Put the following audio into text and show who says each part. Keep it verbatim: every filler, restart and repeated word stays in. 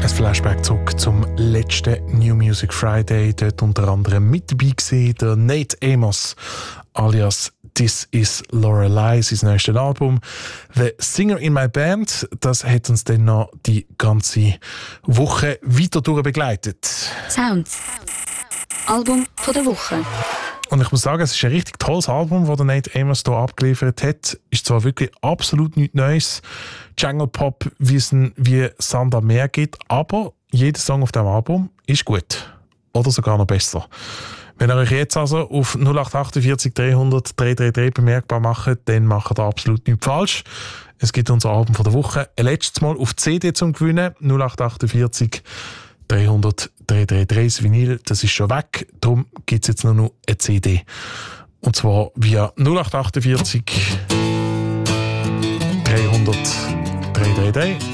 Speaker 1: Ein Flashback zurück zum letzten New Music Friday. Dort unter anderem mit dabei gewesen, der Nate Amos alias This is Lorelei, sein neuestes Album. The Singer in My Band, das hat uns dann noch die ganze Woche weiter durch begleitet.
Speaker 2: Sounds. Album von der Woche.
Speaker 1: Und ich muss sagen, es ist ein richtig tolles Album, das der Nate Amos hier abgeliefert hat. Ist zwar wirklich absolut nichts Neues, Jungle Pop, wie es wie Sand am Meer geht, aber jeder Song auf diesem Album ist gut. Oder sogar noch besser. Wenn ihr euch jetzt also auf null acht vierundachtzig dreihundert drei drei drei bemerkbar macht, dann macht ihr absolut nichts falsch. Es gibt unser Album von der Woche ein letztes Mal auf C D zum Gewinnen. null acht vierundachtzig dreihundert drei drei drei. Das Vinyl, das ist schon weg. Darum gibt es jetzt nur noch eine C D. Und zwar via null acht vierundachtzig dreihundert drei drei drei.